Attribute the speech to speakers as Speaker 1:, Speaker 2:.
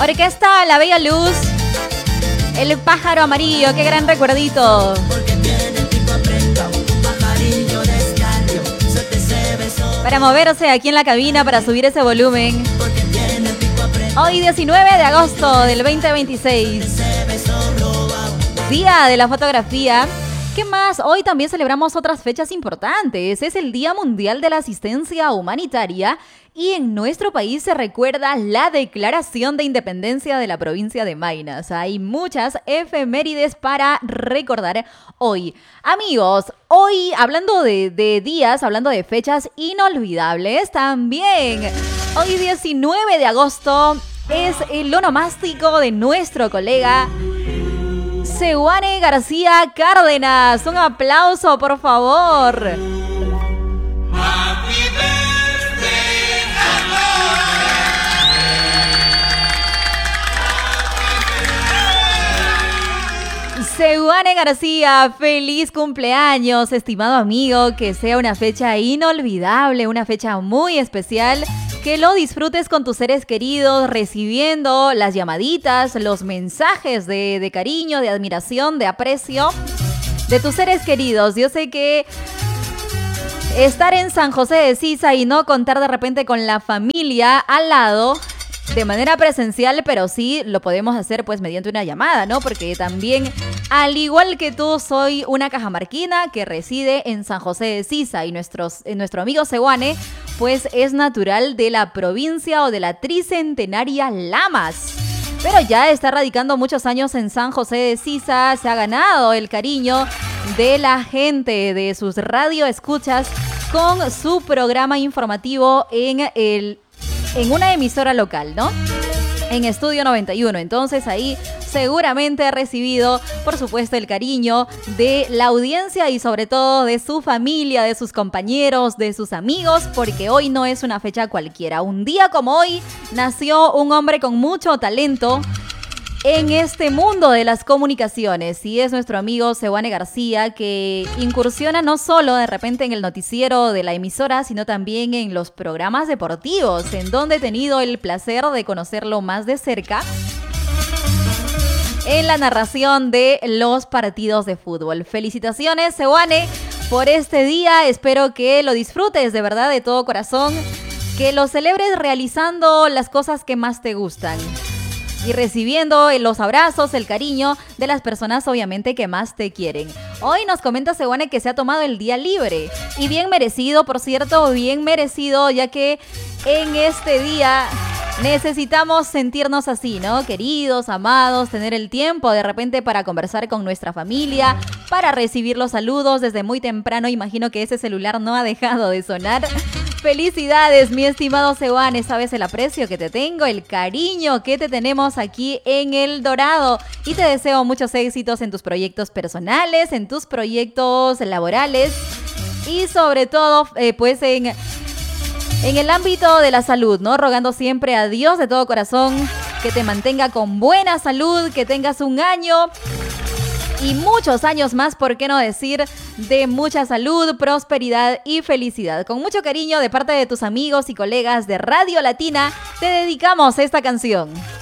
Speaker 1: Orquesta La Bella Luz, El Pájaro Amarillo, qué gran recuerdito. Para moverse aquí en la cabina, para subir ese volumen. Hoy 19 de agosto del 2026, Día de la Fotografía. ¿Qué más? Hoy también celebramos otras fechas importantes. Es el Día Mundial de la Asistencia Humanitaria y en nuestro país se recuerda la Declaración de Independencia de la provincia de Maynas. Hay muchas efemérides para recordar hoy. Amigos, hoy hablando de días, hablando de fechas inolvidables también. Hoy 19 de agosto es el onomástico de nuestro colega Sewane García Cárdenas. Un aplauso, por favor. Happy birthday, Sewane García, feliz cumpleaños, estimado amigo. Que sea una fecha inolvidable, una fecha muy especial. Que lo disfrutes con tus seres queridos, recibiendo las llamaditas, los mensajes de cariño, de admiración, de aprecio de tus seres queridos. Yo sé que estar en San José de Sisa y no contar de repente con la familia al lado de manera presencial, pero sí lo podemos hacer pues mediante una llamada, ¿no? Porque también, al igual que tú, soy una cajamarquina que reside en San José de Sisa y nuestro amigo Sewane pues es natural de la provincia o de la tricentenaria Lamas. Pero ya está radicando muchos años en San José de Sisa, se ha ganado el cariño de la gente, de sus radioescuchas, con su programa informativo en una emisora local, ¿no? En Estudio 91. Entonces ahí seguramente ha recibido, por supuesto, el cariño de la audiencia y sobre todo de su familia, de sus compañeros, de sus amigos, porque hoy no es una fecha cualquiera. Un día como hoy nació un hombre con mucho talento en este mundo de las comunicaciones, y es nuestro amigo Sewane García, que incursiona no solo de repente en el noticiero de la emisora, sino también en los programas deportivos, en donde he tenido el placer de conocerlo más de cerca en la narración de los partidos de fútbol. Felicitaciones, Sewane, por este día. Espero que lo disfrutes de verdad, de todo corazón, que lo celebres realizando las cosas que más te gustan y recibiendo los abrazos, el cariño de las personas obviamente que más te quieren. Hoy nos comenta Sewane que se ha tomado el día libre, y bien merecido, por cierto, bien merecido, ya que en este día necesitamos sentirnos así, ¿no? Queridos, amados, tener el tiempo de repente para conversar con nuestra familia, para recibir los saludos desde muy temprano. Imagino que ese celular no ha dejado de sonar. Felicidades, mi estimado Sewane, sabes el aprecio que te tengo, el cariño que te tenemos aquí en El Dorado, y te deseo muchos éxitos en tus proyectos personales, en tus proyectos laborales y sobre todo pues en el ámbito de la salud, ¿no? Rogando siempre a Dios de todo corazón que te mantenga con buena salud, que tengas un año y muchos años más, ¿por qué no decir? De mucha salud, prosperidad y felicidad. Con mucho cariño de parte de tus amigos y colegas de Radio Latina, te dedicamos esta canción.